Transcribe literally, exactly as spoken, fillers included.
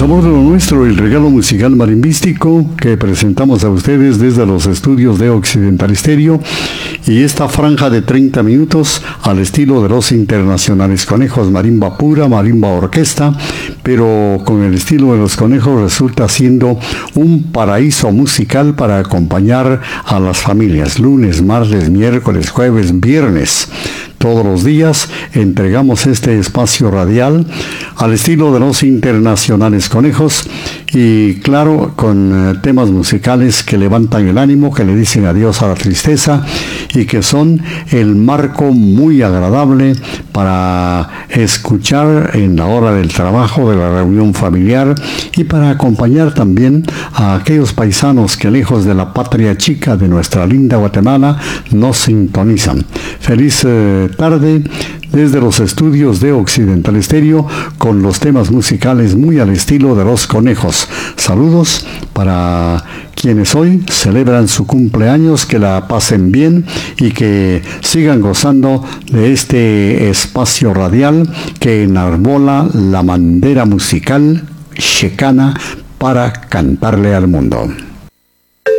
sabor de lo nuestro, el regalo musical marimbístico que presentamos a ustedes desde los estudios de Occidental Estéreo, y esta franja de treinta minutos al estilo de los internacionales conejos, marimba pura, marimba orquesta, pero con el estilo de los conejos resulta siendo un paraíso musical para acompañar a las familias lunes, martes, miércoles, jueves, viernes. Todos los días entregamos este espacio radial al estilo de los internacionales conejos y claro, con eh, temas musicales que levantan el ánimo, que le dicen adiós a la tristeza y que son el marco muy agradable para escuchar en la hora del trabajo, de la reunión familiar, y para acompañar también a aquellos paisanos que lejos de la patria chica de nuestra linda Guatemala nos sintonizan. Feliz eh, tarde desde los estudios de Occidental Estéreo con los temas musicales muy al estilo de los conejos. Saludos para quienes hoy celebran su cumpleaños, que la pasen bien y que sigan gozando de este espacio radial que enarbola la bandera musical checana para cantarle al mundo.